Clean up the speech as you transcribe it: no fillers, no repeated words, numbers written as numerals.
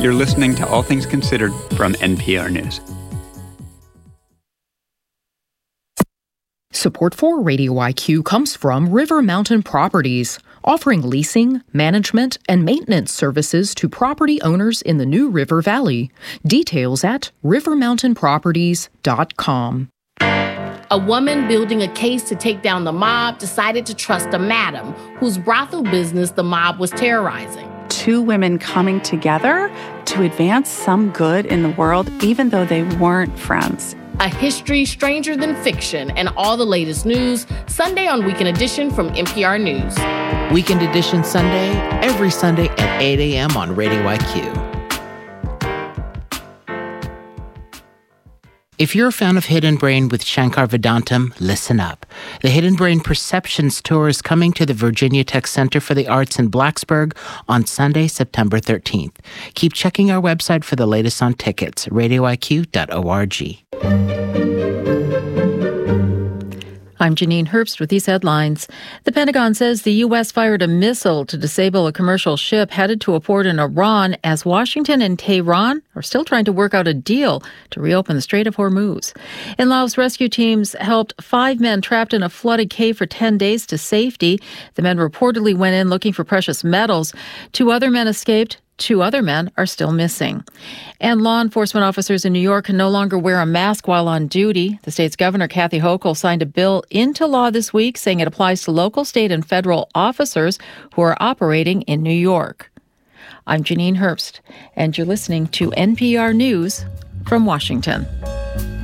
You're listening to All Things Considered from NPR News. Support for Radio IQ comes from River Mountain Properties, offering leasing, management, and maintenance services to property owners in the New River Valley. Details at rivermountainproperties.com. A woman building a case to take down the mob decided to trust a madam whose brothel business the mob was terrorizing. Two women coming together to advance some good in the world, even though they weren't friends. A history stranger than fiction, and all the latest news, Sunday on Weekend Edition from NPR News. Weekend Edition Sunday, every Sunday at 8 a.m. on Radio IQ. If you're a fan of Hidden Brain with Shankar Vedantam, listen up. The Hidden Brain Perceptions Tour is coming to the Virginia Tech Center for the Arts in Blacksburg on Sunday, September 13th. Keep checking our website for the latest on tickets, radioiq.org. I'm Janine Herbst with these headlines. The Pentagon says the U.S. fired a missile to disable a commercial ship headed to a port in Iran as Washington and Tehran are still trying to work out a deal to reopen the Strait of Hormuz. In Laos, rescue teams helped 5 men trapped in a flooded cave for 10 days to safety. The men reportedly went in looking for precious metals. 2 other men escaped. 2 other men are still missing. And law enforcement officers in New York can no longer wear a mask while on duty. The state's governor, Kathy Hochul, signed a bill into law this week saying it applies to local, state, and federal officers who are operating in New York. I'm Janine Herbst, and you're listening to NPR News from Washington.